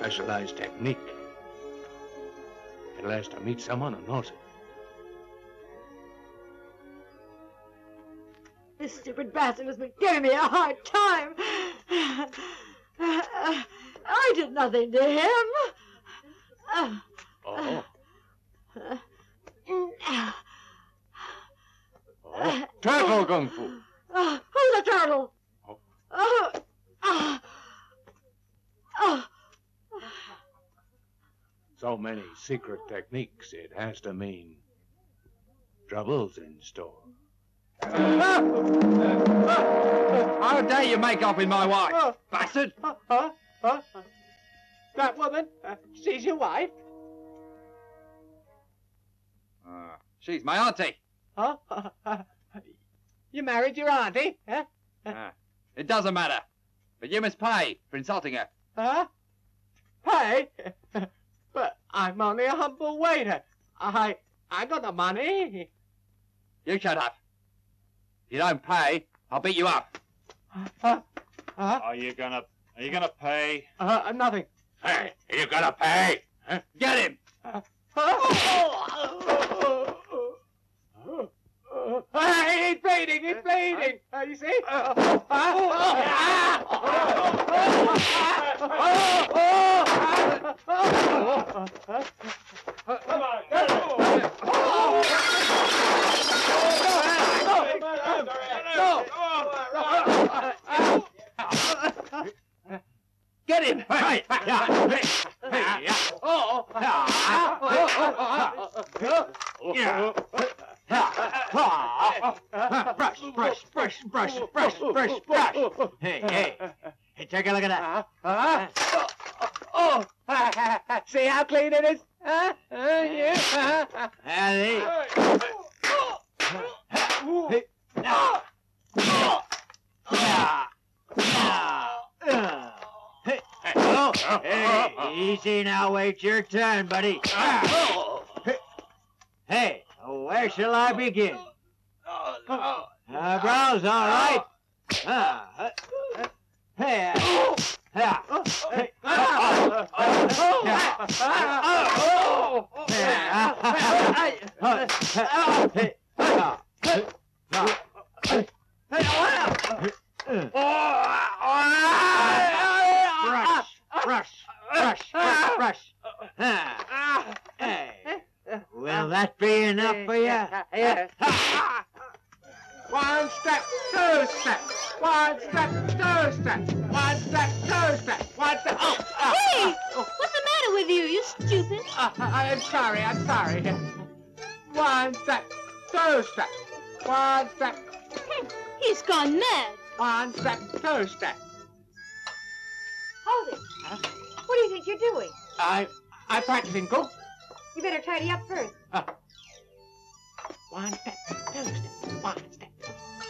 specialized technique. It allows to meet someone who knows it. This stupid bastard has been giving me a hard time. I did nothing to him. Oh. Turtle Kung Fu. Who's a turtle? So many secret techniques, it has to mean trouble's in store. How dare you make off with my wife, bastard? That woman, she's your wife? She's my auntie. Huh? You married your auntie? Huh? It doesn't matter. But you must pay for insulting her. Huh? Pay? But I'm only a humble waiter. I got the money. You shut up. If you don't pay, I'll beat you up. Are you gonna pay? Nothing. Hey, are you gonna pay? Huh? Get him! He's bleeding, he's bleeding. You see? Get him! Right! Brush! Hey, take a look at that. See how clean it is? Hey, easy now. Wait your turn, buddy. Hey, where shall I begin? Brows, all right. Hey. Brush. Hey. Will that be enough for you? One step, two step. One step, two step. One step, two step. One step. Hey! What's the matter with you, you stupid? I'm sorry. One step, two step. One step. He's gone mad. One step, two step. Hold it. What do you think you're doing? I'm practicing, cook. You better tidy up first. One step, two step. One step,